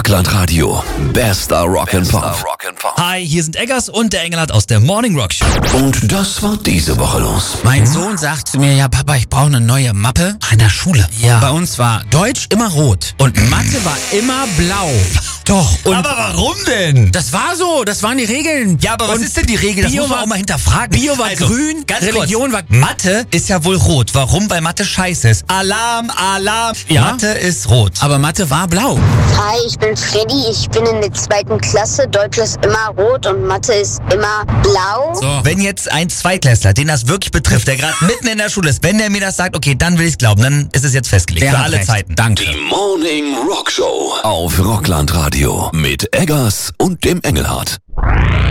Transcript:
Rockland Radio. Bester Rock'n'Pop. Hi, hier sind Eggers und der Engelhardt aus der Morning Rock Show. Und das war diese Woche los. Mein Sohn sagt zu mir, ja Papa, ich brauche eine neue Mappe. In der Schule. Ja. Bei uns war Deutsch immer rot und Mathe war immer blau. Doch. Und Aber warum denn? das war so, das waren die Regeln. Ja, aber was ist denn die Regel? Das Bio muss man war- auch mal hinterfragen. Bio war grün, ganz Religion kurz. war... Mathe ist ja wohl rot. Warum? Weil Mathe scheiße ist. Alarm, Alarm. Ja. Mathe ist rot. Aber Mathe war blau. Hi, ich bin Freddy, ich bin in der 2. Klasse. Deutsch ist immer rot und Mathe ist immer blau. So. Wenn jetzt ein Zweitklässler, den das wirklich betrifft, der gerade mitten in der Schule ist, wenn der mir das sagt, okay, dann will ich glauben, dann ist es jetzt festgelegt. Der für hat alle recht. Zeiten. Danke. Die Morning Rock Show auf Rockland Radio mit Eggers und dem Engelhardt.